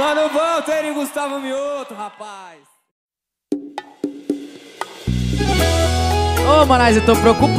Mano Walter e Gustavo Mioto, rapaz. Ô, Manais, eu tô preocupado.